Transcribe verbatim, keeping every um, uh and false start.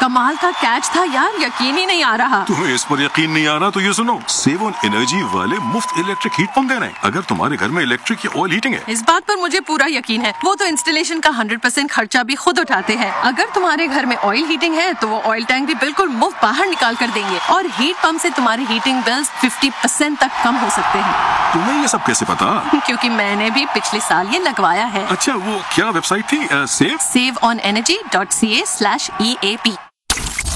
कमाल का कैच था यार, यकीन ही नहीं आ रहा। तुम्हें इस पर यकीन नहीं आ रहा तो ये सुनो, सेव ऑन एनर्जी वाले मुफ्त इलेक्ट्रिक हीट पंप दे रहे हैं। अगर तुम्हारे घर में इलेक्ट्रिक या ऑयल हीटिंग है। इस बात पर मुझे पूरा यकीन है, वो तो इंस्टॉलेशन का हंड्रेड परसेंट खर्चा भी खुद उठाते हैं। अगर तुम्हारे घर में ऑयल हीटिंग है तो वो ऑयल टैंक भी बिल्कुल मुफ्त बाहर निकाल कर देंगे, और हीट पंप से तुम्हारे हीटिंग बिल्स फिफ्टी परसेंट तक कम हो सकते हैं। तुम्हें ये सब कैसे पता? क्योंकि मैंने भी पिछले साल ये लगवाया है। अच्छा, वो क्या वेबसाइट थी? Save save on energy dot C A slash E A P.